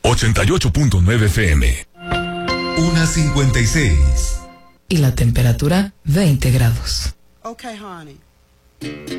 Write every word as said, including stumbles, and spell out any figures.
ochenta y ocho punto nueve F M. Una cincuenta y seis. Y la temperatura veinte grados. Okay, honey.